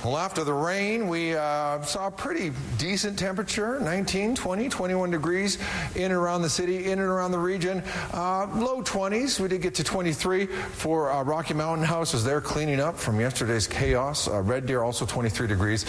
Well, after the rain, we saw a pretty decent temperature, 19, 20, 21 degrees in and around the city, in and around the region. Low 20s. We did get to 23 for Rocky Mountain House as they're cleaning up from yesterday's chaos. Red Deer also 23 degrees.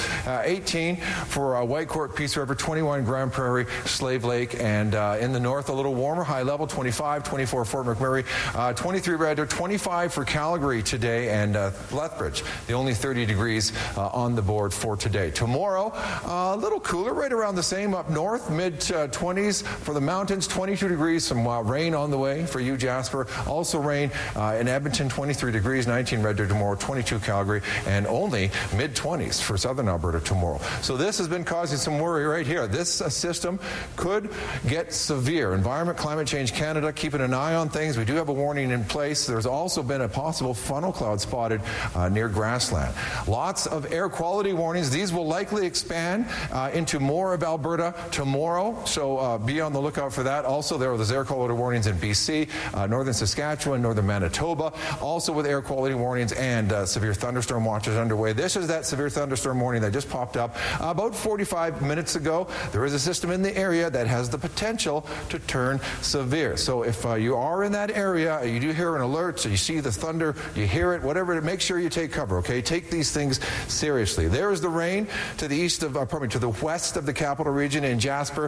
18 for Whitecourt, Peace River, 21 Grand Prairie, Slave Lake, and in the north a little warmer, high level 25, 24 Fort McMurray, 23 Red Deer, 25 for Calgary today, and Lethbridge, the only 30 degrees on the board for today. Tomorrow, a little cooler, right around the same up north, mid-20s for the mountains, 22 degrees, some rain on the way for you, Jasper. Also rain in Edmonton, 23 degrees, 19 Red Deer tomorrow, 22 Calgary, and only mid-20s for southern Alberta tomorrow. So this has been causing some worry right here. This system could get severe. Environment Climate Change Canada keeping an eye on things. We do have a warning in place. There's also been a possible funnel cloud spotted near Grassland. Lots of air quality warnings. These will likely expand into more of Alberta tomorrow, so be on the lookout for that. Also, there are those air quality warnings in BC, northern Saskatchewan, northern Manitoba, also with air quality warnings and severe thunderstorm watches underway. This is that severe thunderstorm warning that just popped up about 45 minutes ago. There is a system in the area that has the potential to turn severe. So if you are in that area, you do hear an alert, so you see the thunder, you hear it, whatever, make sure you take cover, okay? Take these things seriously. There is the rain to the east of, to the west of the capital region in Jasper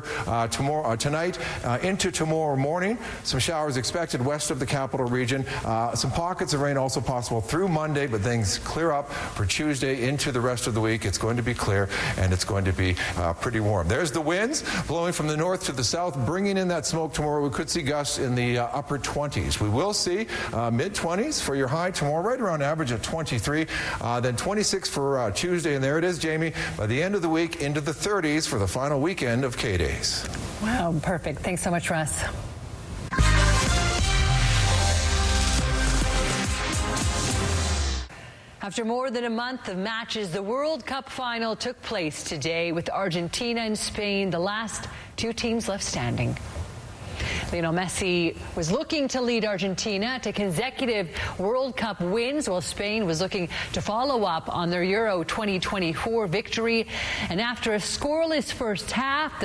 tonight into tomorrow morning. Some showers expected west of the capital region. Some pockets of rain also possible through Monday, but things clear up for Tuesday into the rest of the week. It's going to be clear and it's going to be pretty warm. There's the winds blowing from the north to the south, bringing in that smoke tomorrow. We could see gusts in the upper 20s. We will see mid-20s for your high tomorrow, right around average at 23. Then 26 for Tuesday, and there it is, Jamie. By the end of the week, into the 30s for the final weekend of K-Days. Wow, perfect. Thanks so much, Russ. After more than a month of matches, the World Cup final took place today with Argentina and Spain, the last two teams left standing. Lionel Messi was looking to lead Argentina to consecutive World Cup wins, while Spain was looking to follow up on their Euro 2024 victory. And after a scoreless first half,